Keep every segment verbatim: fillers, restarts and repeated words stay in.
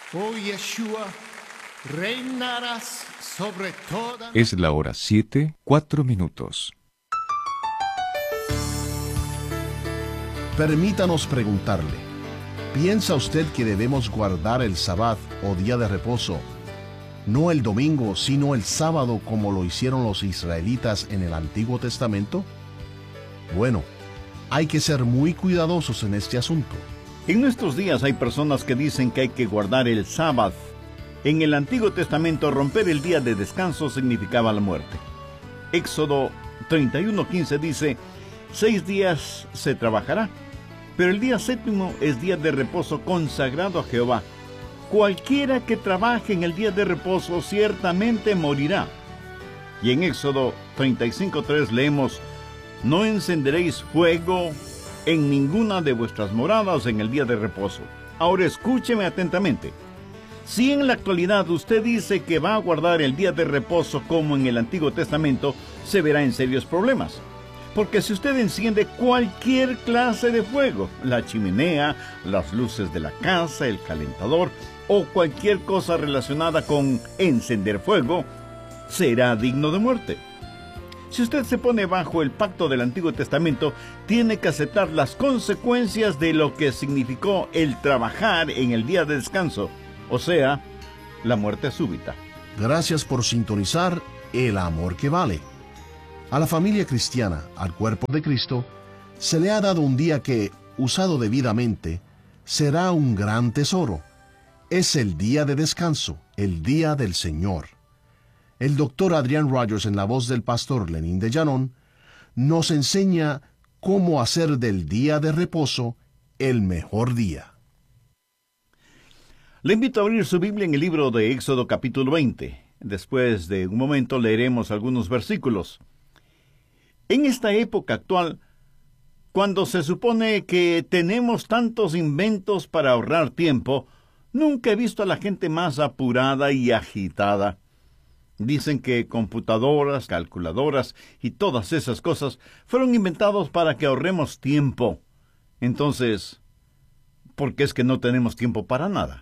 Oh Yeshua, reinarás sobre toda... Es la hora siete, cuatro minutos. Permítanos preguntarle, ¿piensa usted que debemos guardar el Sabbat o día de reposo, no el domingo, sino el sábado como lo hicieron los israelitas en el Antiguo Testamento? Bueno, hay que ser muy cuidadosos en este asunto. En nuestros días hay personas que dicen que hay que guardar el sábado. En el Antiguo Testamento, romper el día de descanso significaba la muerte. Éxodo treinta y uno quince dice, seis días se trabajará, pero el día séptimo es día de reposo consagrado a Jehová. Cualquiera que trabaje en el día de reposo ciertamente morirá. Y en Éxodo treinta y cinco tres leemos, no encenderéis fuego en ninguna de vuestras moradas en el día de reposo. Ahora escúcheme atentamente. Si en la actualidad usted dice que va a guardar el día de reposo como en el Antiguo Testamento, se verá en serios problemas. Porque si usted enciende cualquier clase de fuego, la chimenea, las luces de la casa, el calentador o cualquier cosa relacionada con encender fuego, será digno de muerte. Si usted se pone bajo el pacto del Antiguo Testamento, tiene que aceptar las consecuencias de lo que significó el trabajar en el día de descanso, o sea, la muerte súbita. Gracias por sintonizar El Amor que Vale. A la familia cristiana, al cuerpo de Cristo, se le ha dado un día que, usado debidamente, será un gran tesoro. Es el día de descanso, el día del Señor. El doctor Adrian Rogers, en la voz del pastor Lenín de Llanón, nos enseña cómo hacer del día de reposo el mejor día. Le invito a abrir su Biblia en el libro de Éxodo capítulo veinte. Después de un momento leeremos algunos versículos. En esta época actual, cuando se supone que tenemos tantos inventos para ahorrar tiempo, nunca he visto a la gente más apurada y agitada. Dicen que computadoras, calculadoras y todas esas cosas fueron inventados para que ahorremos tiempo. Entonces, ¿por qué es que no tenemos tiempo para nada?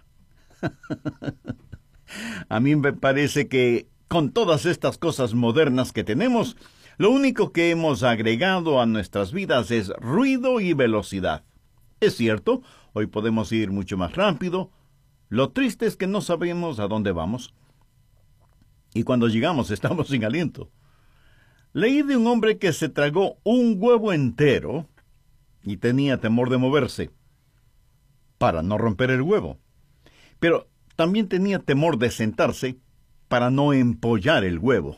A mí me parece que con todas estas cosas modernas que tenemos, lo único que hemos agregado a nuestras vidas es ruido y velocidad. Es cierto, hoy podemos ir mucho más rápido. Lo triste es que no sabemos a dónde vamos. Y cuando llegamos estamos sin aliento. Leí de un hombre que se tragó un huevo entero y tenía temor de moverse para no romper el huevo. Pero también tenía temor de sentarse para no empollar el huevo.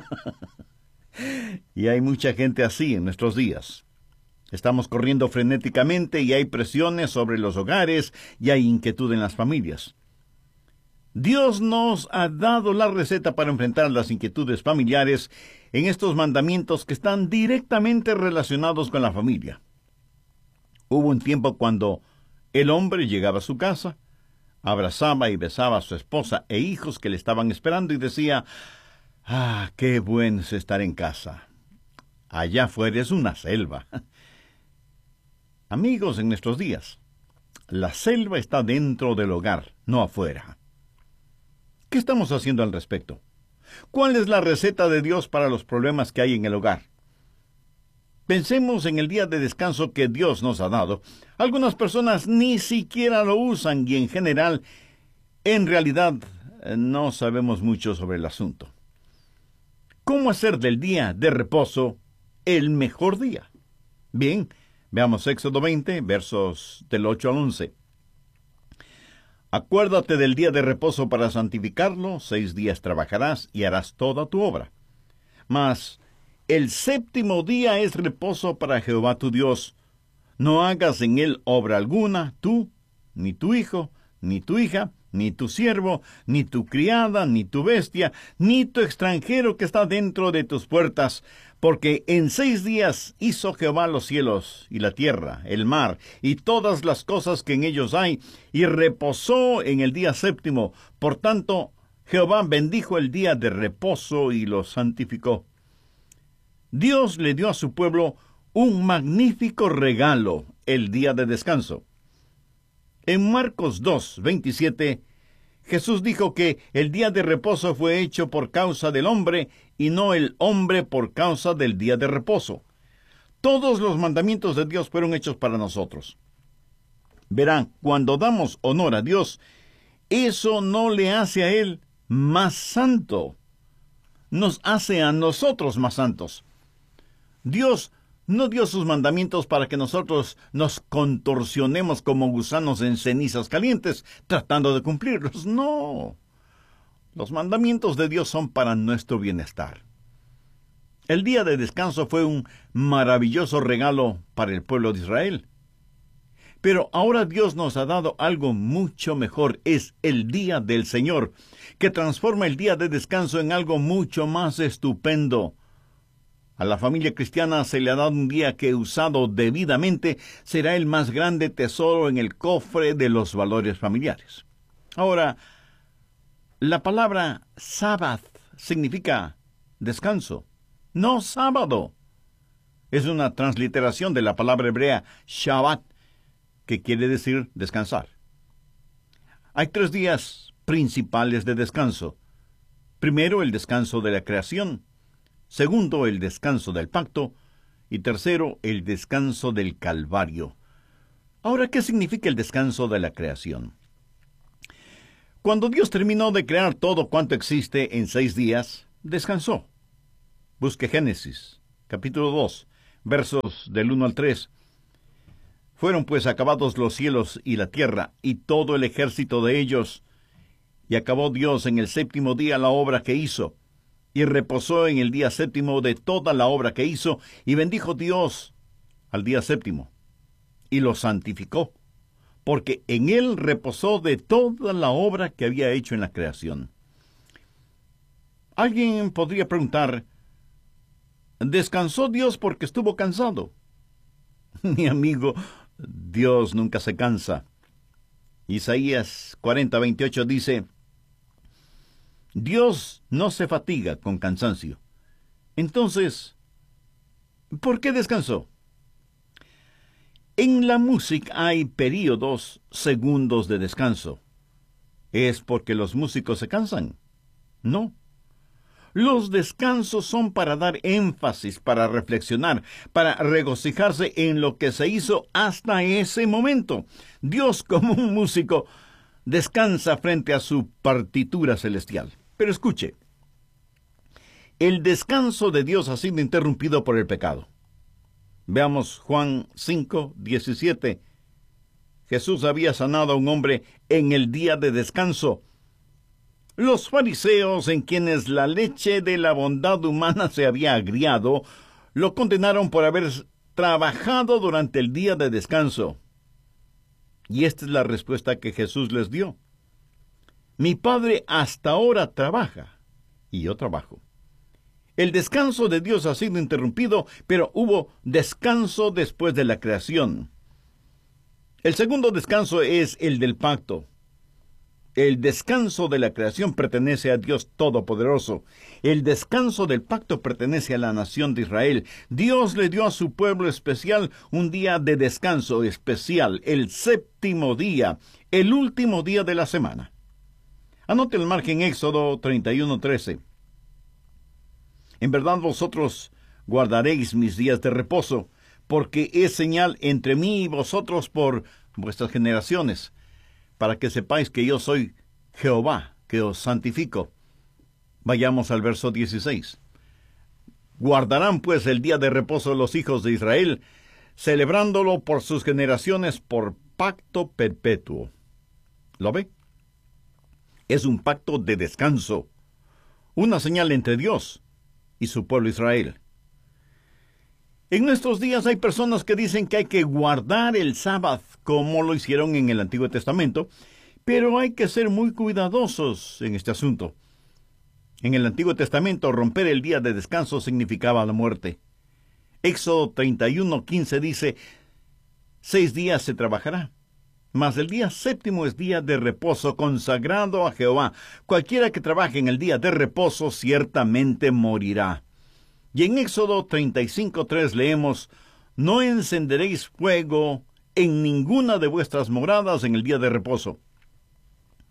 Y hay mucha gente así en nuestros días. Estamos corriendo frenéticamente y hay presiones sobre los hogares y hay inquietud en las familias. Dios nos ha dado la receta para enfrentar las inquietudes familiares en estos mandamientos que están directamente relacionados con la familia. Hubo un tiempo cuando el hombre llegaba a su casa, abrazaba y besaba a su esposa e hijos que le estaban esperando y decía, «Ah, qué bueno es estar en casa. Allá afuera es una selva». Amigos, en nuestros días, la selva está dentro del hogar, no afuera. ¿Qué estamos haciendo al respecto? ¿Cuál es la receta de Dios para los problemas que hay en el hogar? Pensemos en el día de descanso que Dios nos ha dado. Algunas personas ni siquiera lo usan y en general, en realidad, no sabemos mucho sobre el asunto. ¿Cómo hacer del día de reposo el mejor día? Bien, veamos Éxodo veinte, versos del ocho al once. Acuérdate del día de reposo para santificarlo, seis días trabajarás y harás toda tu obra. Mas el séptimo día es reposo para Jehová tu Dios. No hagas en él obra alguna, tú, ni tu hijo, ni tu hija, ni tu siervo, ni tu criada, ni tu bestia, ni tu extranjero que está dentro de tus puertas, porque en seis días hizo Jehová los cielos y la tierra, el mar, y todas las cosas que en ellos hay, y reposó en el día séptimo. Por tanto, Jehová bendijo el día de reposo y lo santificó. Dios le dio a su pueblo un magnífico regalo, el día de descanso. En Marcos dos, veintisiete, Jesús dijo que el día de reposo fue hecho por causa del hombre y no el hombre por causa del día de reposo. Todos los mandamientos de Dios fueron hechos para nosotros. Verán, cuando damos honor a Dios, eso no le hace a Él más santo. Nos hace a nosotros más santos. Dios no dio sus mandamientos para que nosotros nos contorsionemos como gusanos en cenizas calientes, tratando de cumplirlos. No. Los mandamientos de Dios son para nuestro bienestar. El día de descanso fue un maravilloso regalo para el pueblo de Israel. Pero ahora Dios nos ha dado algo mucho mejor. Es el día del Señor, que transforma el día de descanso en algo mucho más estupendo. A la familia cristiana se le ha dado un día que, usado debidamente, será el más grande tesoro en el cofre de los valores familiares. Ahora, la palabra Sabbath significa descanso, no sábado. Es una transliteración de la palabra hebrea Shabbat, que quiere decir descansar. Hay tres días principales de descanso. Primero, el descanso de la creación. Segundo, el descanso del pacto. Y tercero, el descanso del Calvario. Ahora, ¿qué significa el descanso de la creación? Cuando Dios terminó de crear todo cuanto existe en seis días, descansó. Busque Génesis, capítulo dos, versos del uno al tres. Fueron pues acabados los cielos y la tierra, y todo el ejército de ellos. Y acabó Dios en el séptimo día la obra que hizo, y reposó en el día séptimo de toda la obra que hizo, y bendijo Dios al día séptimo, y lo santificó, porque en él reposó de toda la obra que había hecho en la creación. Alguien podría preguntar, ¿descansó Dios porque estuvo cansado? Mi amigo, Dios nunca se cansa. Isaías cuarenta, veintiocho dice, Dios no se fatiga con cansancio. Entonces, ¿por qué descansó? En la música hay períodos, segundos de descanso. ¿Es porque los músicos se cansan? No. Los descansos son para dar énfasis, para reflexionar, para regocijarse en lo que se hizo hasta ese momento. Dios, como un músico, descansa frente a su partitura celestial. Pero escuche, el descanso de Dios ha sido interrumpido por el pecado. Veamos Juan cinco, diecisiete. Jesús había sanado a un hombre en el día de descanso. Los fariseos, en quienes la leche de la bondad humana se había agriado, lo condenaron por haber trabajado durante el día de descanso. Y esta es la respuesta que Jesús les dio. Mi Padre hasta ahora trabaja, y yo trabajo. El descanso de Dios ha sido interrumpido, pero hubo descanso después de la creación. El segundo descanso es el del pacto. El descanso de la creación pertenece a Dios Todopoderoso. El descanso del pacto pertenece a la nación de Israel. Dios le dio a su pueblo especial un día de descanso especial, el séptimo día, el último día de la semana. Anote el margen Éxodo treinta y uno, trece. En verdad vosotros guardaréis mis días de reposo, porque es señal entre mí y vosotros por vuestras generaciones, para que sepáis que yo soy Jehová, que os santifico. Vayamos al verso dieciséis. Guardarán pues el día de reposo los hijos de Israel, celebrándolo por sus generaciones por pacto perpetuo. ¿Lo ve? Es un pacto de descanso, una señal entre Dios y su pueblo Israel. En nuestros días hay personas que dicen que hay que guardar el sábado como lo hicieron en el Antiguo Testamento, pero hay que ser muy cuidadosos en este asunto. En el Antiguo Testamento, romper el día de descanso significaba la muerte. Éxodo treinta y uno, quince dice, seis días se trabajará, mas el día séptimo es día de reposo consagrado a Jehová. Cualquiera que trabaje en el día de reposo ciertamente morirá. Y en Éxodo treinta y cinco, tres leemos, no encenderéis fuego en ninguna de vuestras moradas en el día de reposo.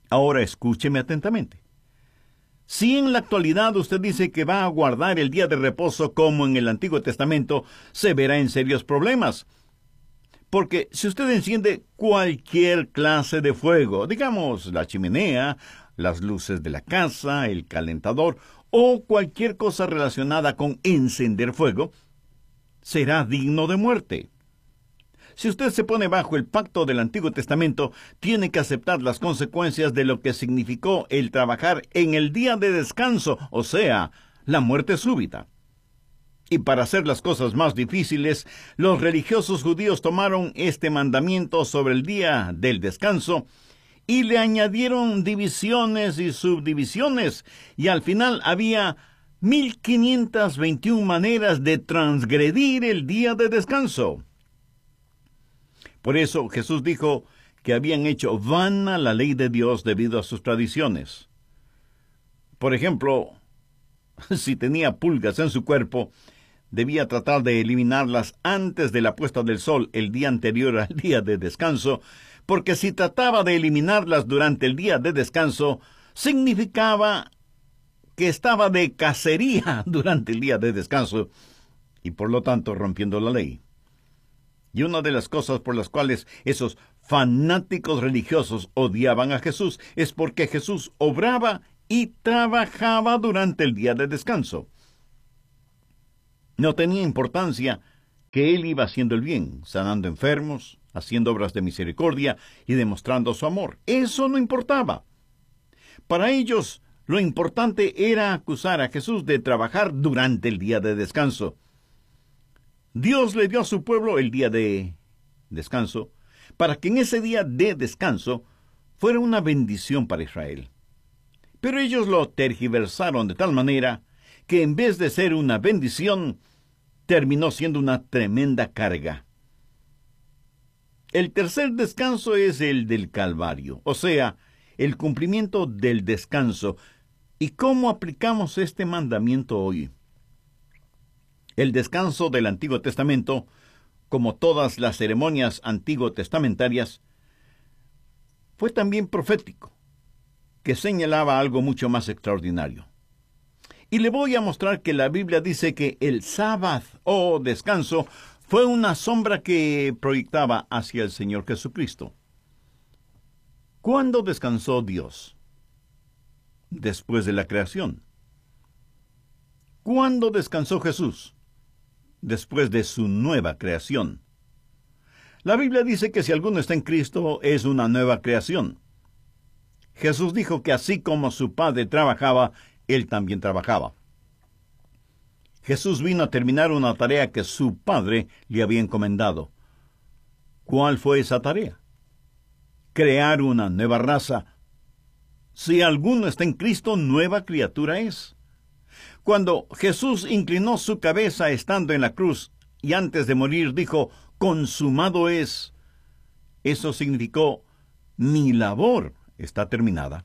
Ahora escúcheme atentamente. Si en la actualidad usted dice que va a guardar el día de reposo como en el Antiguo Testamento, se verá en serios problemas. Porque si usted enciende cualquier clase de fuego, digamos la chimenea, las luces de la casa, el calentador o cualquier cosa relacionada con encender fuego, será digno de muerte. Si usted se pone bajo el pacto del Antiguo Testamento, tiene que aceptar las consecuencias de lo que significó el trabajar en el día de descanso, o sea, la muerte súbita. Y para hacer las cosas más difíciles, los religiosos judíos tomaron este mandamiento sobre el día del descanso y le añadieron divisiones y subdivisiones, y al final había mil quinientas veintiuna maneras de transgredir el día de descanso. Por eso Jesús dijo que habían hecho vana la ley de Dios debido a sus tradiciones. Por ejemplo, si tenía pulgas en su cuerpo, debía tratar de eliminarlas antes de la puesta del sol el día anterior al día de descanso, porque si trataba de eliminarlas durante el día de descanso, significaba que estaba de cacería durante el día de descanso, y por lo tanto rompiendo la ley. Y una de las cosas por las cuales esos fanáticos religiosos odiaban a Jesús es porque Jesús obraba y trabajaba durante el día de descanso. No tenía importancia que él iba haciendo el bien, sanando enfermos, haciendo obras de misericordia y demostrando su amor. Eso no importaba. Para ellos, lo importante era acusar a Jesús de trabajar durante el día de descanso. Dios le dio a su pueblo el día de descanso para que en ese día de descanso fuera una bendición para Israel. Pero ellos lo tergiversaron de tal manera que en vez de ser una bendición, terminó siendo una tremenda carga. El tercer descanso es el del Calvario, o sea, el cumplimiento del descanso. ¿Y cómo aplicamos este mandamiento hoy? El descanso del Antiguo Testamento, como todas las ceremonias antiguo testamentarias, fue también profético, que señalaba algo mucho más extraordinario. Y le voy a mostrar que la Biblia dice que el sábado o descanso fue una sombra que proyectaba hacia el Señor Jesucristo. ¿Cuándo descansó Dios? Después de la creación. ¿Cuándo descansó Jesús? Después de su nueva creación. La Biblia dice que si alguno está en Cristo, es una nueva creación. Jesús dijo que así como su Padre trabajaba, Él también trabajaba. Jesús vino a terminar una tarea que su Padre le había encomendado. ¿Cuál fue esa tarea? Crear una nueva raza. Si alguno está en Cristo, nueva criatura es. Cuando Jesús inclinó su cabeza estando en la cruz y antes de morir dijo, consumado es, eso significó, mi labor está terminada.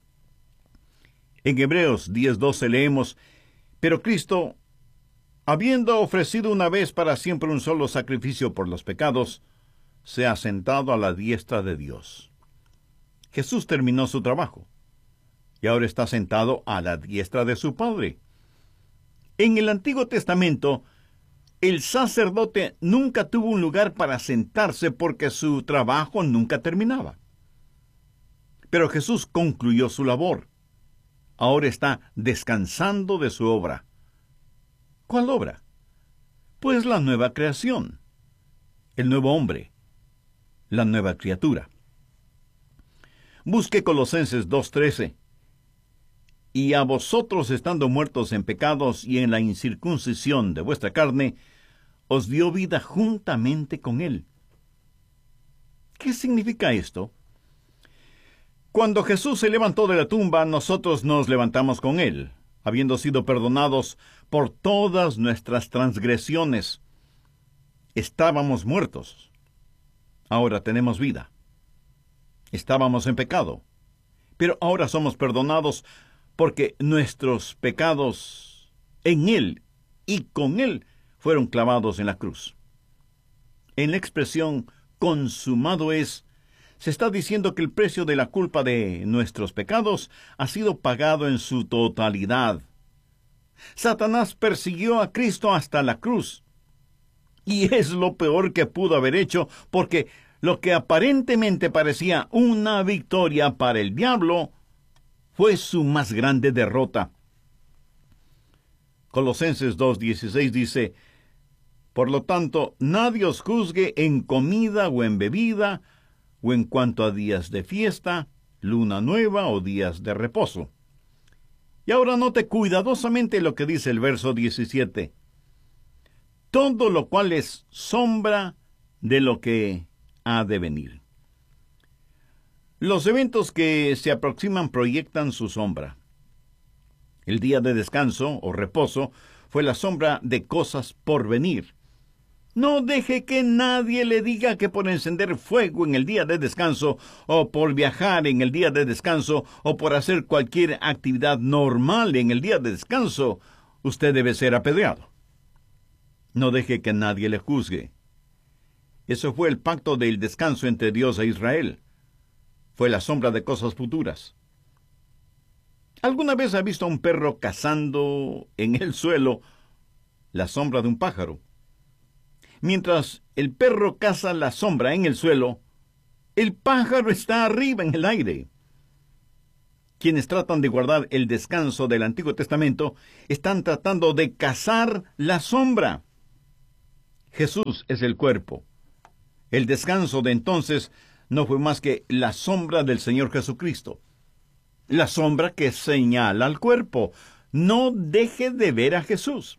En Hebreos diez doce leemos, pero Cristo, habiendo ofrecido una vez para siempre un solo sacrificio por los pecados, se ha sentado a la diestra de Dios. Jesús terminó su trabajo y ahora está sentado a la diestra de su Padre. En el Antiguo Testamento, el sacerdote nunca tuvo un lugar para sentarse porque su trabajo nunca terminaba. Pero Jesús concluyó su labor. Ahora está descansando de su obra. ¿Cuál obra? Pues la nueva creación, el nuevo hombre, la nueva criatura. Busque Colosenses dos trece. Y a vosotros, estando muertos en pecados y en la incircuncisión de vuestra carne, os dio vida juntamente con él. ¿Qué significa esto? Cuando Jesús se levantó de la tumba, nosotros nos levantamos con él, habiendo sido perdonados por todas nuestras transgresiones. Estábamos muertos. Ahora tenemos vida. Estábamos en pecado, pero ahora somos perdonados porque nuestros pecados en él y con él fueron clavados en la cruz. En la expresión consumado es, se está diciendo que el precio de la culpa de nuestros pecados ha sido pagado en su totalidad. Satanás persiguió a Cristo hasta la cruz. Y es lo peor que pudo haber hecho, porque lo que aparentemente parecía una victoria para el diablo fue su más grande derrota. Colosenses dos dieciséis dice: Por lo tanto, nadie os juzgue en comida o en bebida, o en cuanto a días de fiesta, luna nueva o días de reposo. Y ahora note cuidadosamente lo que dice el verso diecisiete. Todo lo cual es sombra de lo que ha de venir. Los eventos que se aproximan proyectan su sombra. El día de descanso o reposo fue la sombra de cosas por venir. No deje que nadie le diga que por encender fuego en el día de descanso, o por viajar en el día de descanso, o por hacer cualquier actividad normal en el día de descanso, usted debe ser apedreado. No deje que nadie le juzgue. Eso fue el pacto del descanso entre Dios e Israel. Fue la sombra de cosas futuras. ¿Alguna vez ha visto a un perro cazando en el suelo la sombra de un pájaro? Mientras el perro caza la sombra en el suelo, el pájaro está arriba en el aire. Quienes tratan de guardar el descanso del Antiguo Testamento están tratando de cazar la sombra. Jesús es el cuerpo. El descanso de entonces no fue más que la sombra del Señor Jesucristo. La sombra que señala al cuerpo. No deje de ver a Jesús.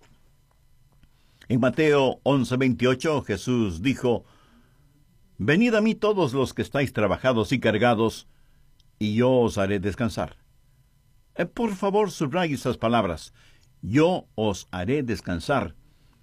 En Mateo once veintiocho, Jesús dijo: Venid a mí todos los que estáis trabajados y cargados, y yo os haré descansar. Eh, por favor, subraye esas palabras. Yo os haré descansar.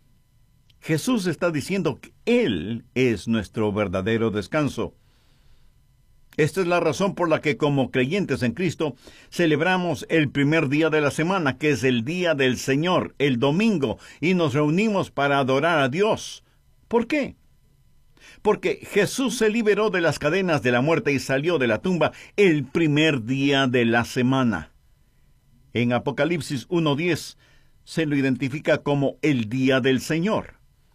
Jesús está diciendo que Él es nuestro verdadero descanso. Esta es la razón por la que, como creyentes en Cristo, celebramos el primer día de la semana, que es el día del Señor, el domingo, y nos reunimos para adorar a Dios. ¿Por qué? Porque Jesús se liberó de las cadenas de la muerte y salió de la tumba el primer día de la semana. En Apocalipsis uno diez se lo identifica como el día del Señor.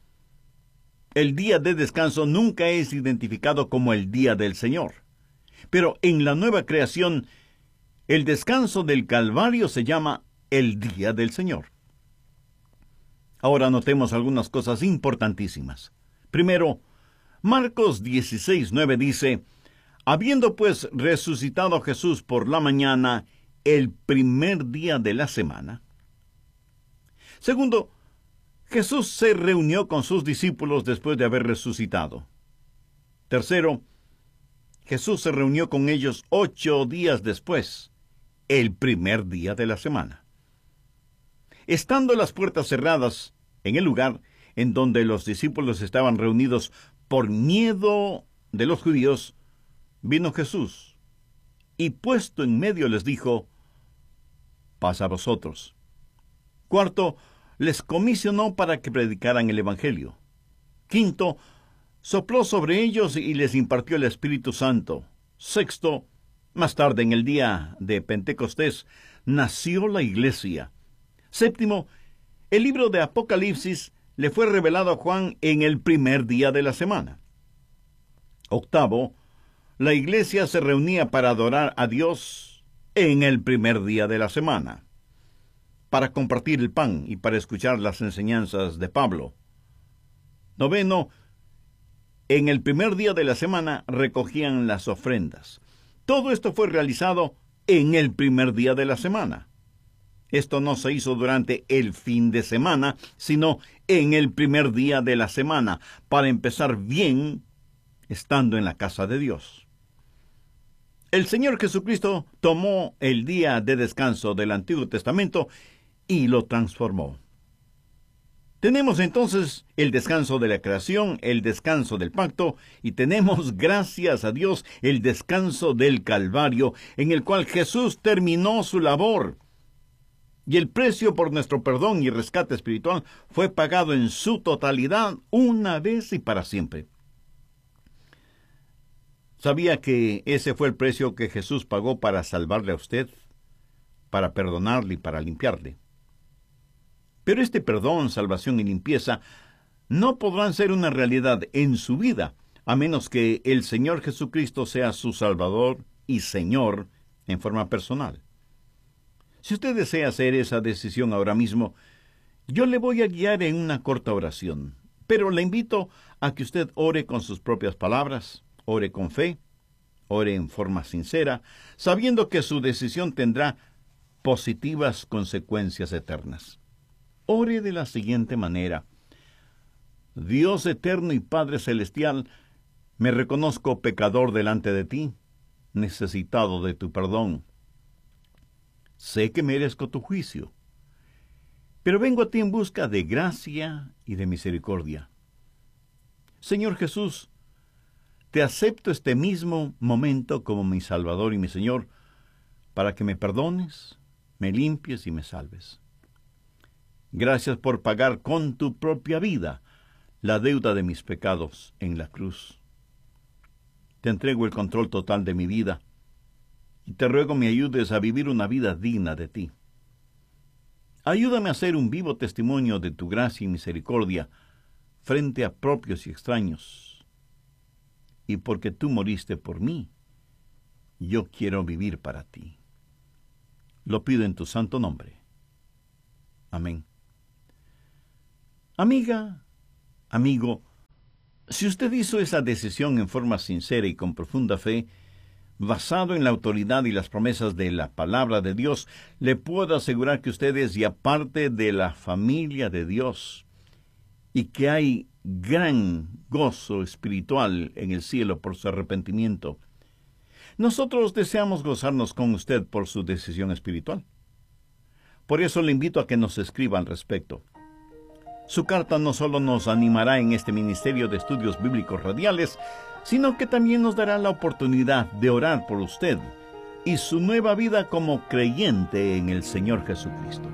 El día de descanso nunca es identificado como el día del Señor. Pero en la nueva creación, el descanso del Calvario se llama el día del Señor. Ahora notemos algunas cosas importantísimas. Primero, Marcos dieciséis nueve dice: Habiendo pues resucitado Jesús por la mañana, el primer día de la semana. Segundo, Jesús se reunió con sus discípulos después de haber resucitado. Tercero, Jesús se reunió con ellos ocho días después, el primer día de la semana. Estando las puertas cerradas en el lugar en donde los discípulos estaban reunidos por miedo de los judíos, vino Jesús y puesto en medio les dijo: Paz a vosotros. Cuarto, les comisionó para que predicaran el Evangelio. Quinto, sopló sobre ellos y les impartió el Espíritu Santo. Sexto, más tarde en el día de Pentecostés, nació la iglesia. Séptimo, el libro de Apocalipsis le fue revelado a Juan en el primer día de la semana. Octavo, la iglesia se reunía para adorar a Dios en el primer día de la semana, para compartir el pan y para escuchar las enseñanzas de Pablo. Noveno, en el primer día de la semana recogían las ofrendas. Todo esto fue realizado en el primer día de la semana. Esto no se hizo durante el fin de semana, sino en el primer día de la semana, para empezar bien estando en la casa de Dios. El Señor Jesucristo tomó el día de descanso del Antiguo Testamento y lo transformó. Tenemos entonces el descanso de la creación, el descanso del pacto, y tenemos, gracias a Dios, el descanso del Calvario, en el cual Jesús terminó su labor. Y el precio por nuestro perdón y rescate espiritual fue pagado en su totalidad, una vez y para siempre. ¿Sabía que ese fue el precio que Jesús pagó para salvarle a usted, para perdonarle y para limpiarle? Pero este perdón, salvación y limpieza no podrán ser una realidad en su vida, a menos que el Señor Jesucristo sea su Salvador y Señor en forma personal. Si usted desea hacer esa decisión ahora mismo, yo le voy a guiar en una corta oración, pero le invito a que usted ore con sus propias palabras, ore con fe, ore en forma sincera, sabiendo que su decisión tendrá positivas consecuencias eternas. Ore de la siguiente manera: Dios eterno y Padre celestial, me reconozco pecador delante de ti, necesitado de tu perdón. Sé que merezco tu juicio, pero vengo a ti en busca de gracia y de misericordia. Señor Jesús, te acepto este mismo momento como mi Salvador y mi Señor, para que me perdones, me limpies y me salves. Gracias por pagar con tu propia vida la deuda de mis pecados en la cruz. Te entrego el control total de mi vida y te ruego me ayudes a vivir una vida digna de ti. Ayúdame a ser un vivo testimonio de tu gracia y misericordia frente a propios y extraños. Y porque tú moriste por mí, yo quiero vivir para ti. Lo pido en tu santo nombre. Amén. Amiga, amigo, si usted hizo esa decisión en forma sincera y con profunda fe, basado en la autoridad y las promesas de la palabra de Dios, le puedo asegurar que usted es ya parte de la familia de Dios y que hay gran gozo espiritual en el cielo por su arrepentimiento. Nosotros deseamos gozarnos con usted por su decisión espiritual. Por eso le invito a que nos escriba al respecto. Su carta no solo nos animará en este ministerio de estudios bíblicos radiales, sino que también nos dará la oportunidad de orar por usted y su nueva vida como creyente en el Señor Jesucristo.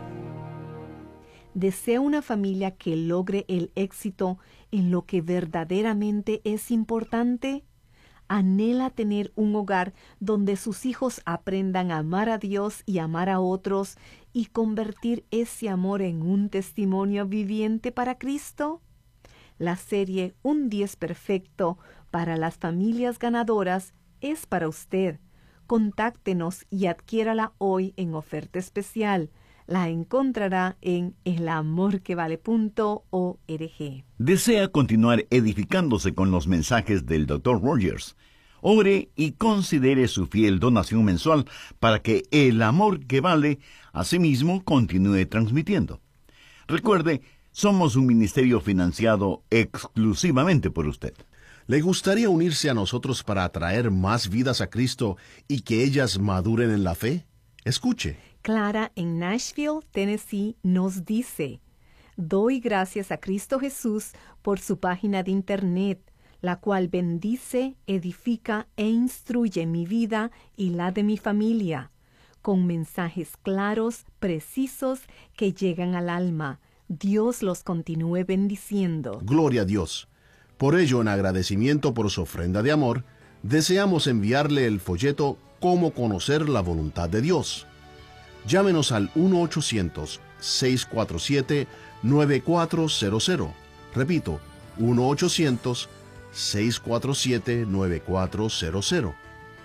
¿Desea una familia que logre el éxito en lo que verdaderamente es importante? ¿Anhela tener un hogar donde sus hijos aprendan a amar a Dios y amar a otros y convertir ese amor en un testimonio viviente para Cristo? La serie Un diez Perfecto para las familias ganadoras es para usted. Contáctenos y adquiérala hoy en oferta especial. La encontrará en el amor que vale punto org. ¿Desea continuar edificándose con los mensajes del doctor Rogers? Ore y considere su fiel donación mensual para que el amor que vale asimismo continúe transmitiendo. Recuerde, somos un ministerio financiado exclusivamente por usted. ¿Le gustaría unirse a nosotros para atraer más vidas a Cristo y que ellas maduren en la fe? Escuche. Clara en Nashville, Tennessee, nos dice: doy gracias a Cristo Jesús por su página de internet, la cual bendice, edifica e instruye mi vida y la de mi familia, con mensajes claros, precisos, que llegan al alma. Dios los continúe bendiciendo. Gloria a Dios. Por ello, en agradecimiento por su ofrenda de amor, deseamos enviarle el folleto Cómo conocer la voluntad de Dios. Llámenos al uno ochocientos, seis cuatro siete, nueve cuatro cero cero. Repito, uno ochocientos, seis cuatro siete, nueve cuatro cero cero.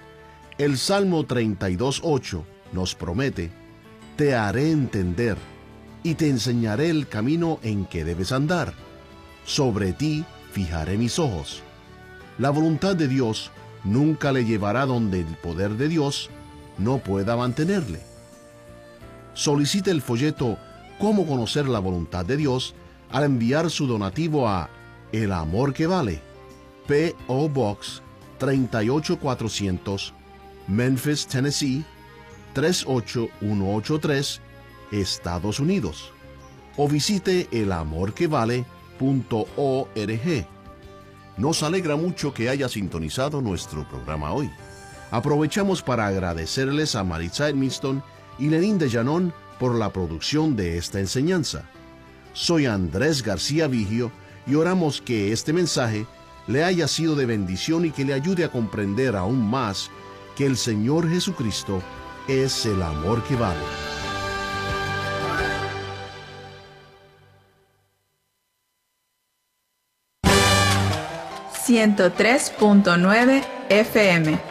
El Salmo treinta y dos, ocho nos promete: te haré entender y te enseñaré el camino en que debes andar. Sobre ti fijaré mis ojos. La voluntad de Dios nunca le llevará donde el poder de Dios no pueda mantenerle. Solicite el folleto Cómo conocer la voluntad de Dios al enviar su donativo a El Amor que Vale, P O Box treinta y ocho cuatrocientos, Memphis, Tennessee tres ocho uno ocho tres, Estados Unidos, o visite el amor que vale punto org. Nos alegra mucho que haya sintonizado nuestro programa hoy. Aprovechamos para agradecerles a Maritza Edmiston y Lenín de Llanón por la producción de esta enseñanza. Soy Andrés García Vigio y oramos que este mensaje le haya sido de bendición y que le ayude a comprender aún más que el Señor Jesucristo es el amor que vale. ciento tres punto nueve F M